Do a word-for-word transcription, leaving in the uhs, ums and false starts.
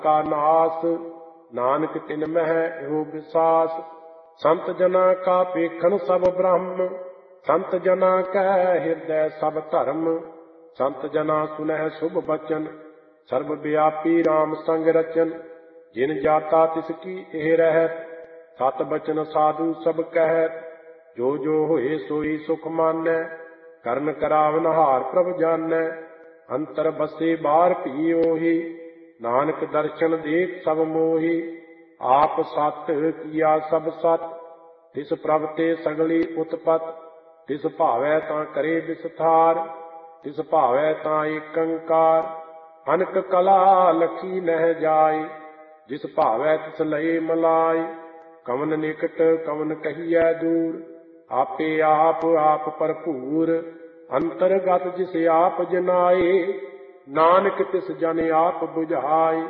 का नास। नानक तिन मह एहो विश्वास। संत जना का पेखन सब ब्रह्म। संत जना कह हृदय सब धर्म। संत जना सुनह शुभ बचन। सर्व व्यापी राम संग रचन। जिन जाता तिसकी एह रहत। सत बचन साधु सब कहत। जो जो होए सोई सुख मानै। करन करावन हार प्रभ जानै। अंतर बसे बाहर भी ओहि। नानक दर्शन देख सब मोहि। आप सत किया सब सत। तिस प्रभ ते सगली उत्पत। तिस भावै तां करे विस्तार। तिस भावै तां एकंकार। अनक कला लखी नह जाय। जिस भावै तिस लय मलाय। कवन निकट कवन कहियै दूर। आपे आप आप भरपूर। अंतरगत जिस आप जनाए। नानक तिस जन आप बुझाए।